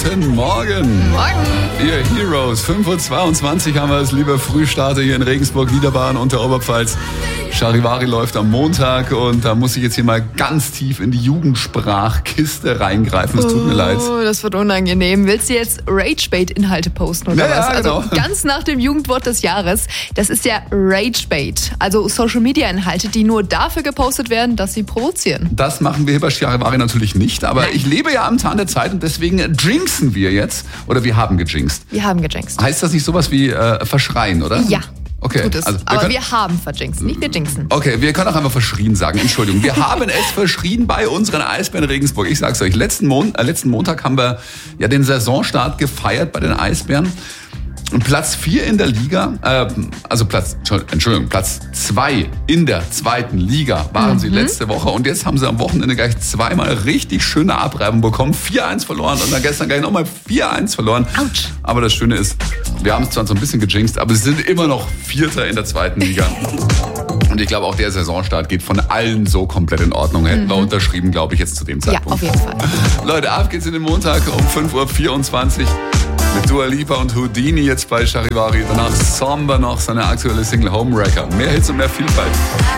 Guten Morgen. Morgen. Ihr Heroes, 5:22 Uhr haben wir es, liebe Frühstarter hier in Regensburg, Niederbayern und der Oberpfalz. Charivari läuft am Montag und da muss ich jetzt hier mal ganz tief in die Jugendsprachkiste reingreifen. Es tut mir leid. Oh, das wird unangenehm. Willst du jetzt Ragebait-Inhalte posten oder was? Also genau. ganz nach dem Jugendwort des Jahres. Das ist ja Ragebait. Also Social-Media-Inhalte, die nur dafür gepostet werden, dass sie provozieren. Das machen wir hier bei Charivari natürlich nicht, aber Nein. ich lebe ja am Zahn der Zeit und deswegen jinxen wir jetzt. Oder wir haben gejinxt. Wir haben gejinxt. Heißt das nicht sowas wie verschreien, oder? Ja. Okay. Tut es. Also Aber wir haben verjinxt, nicht wir jinxen. Okay, wir können auch einfach verschrien sagen. Entschuldigung. Wir haben es verschrien bei unseren Eisbären Regensburg. Ich sag's euch, letzten Montag haben wir ja den Saisonstart gefeiert bei den Eisbären. Platz 4 in der Liga, Platz 2 in der zweiten Liga waren sie letzte Woche und jetzt haben sie am Wochenende gleich zweimal richtig schöne Abreibung bekommen. 4-1 verloren und dann gestern gleich nochmal 4-1 verloren. Autsch. Aber das Schöne ist, wir haben es zwar so ein bisschen gejinxt, aber sie sind immer noch Vierter in der zweiten Liga. Und ich glaube, auch der Saisonstart geht von allen so komplett in Ordnung. Hätten wir unterschrieben, glaube ich, jetzt zu dem Ja, Zeitpunkt. auf jeden Fall. Leute, ab geht's in den Montag um 5:24 Uhr mit Dua Lipa und Houdini jetzt bei Charivari. Danach Samba noch, seine aktuelle Single Homewrecker. Mehr Hits und mehr Vielfalt.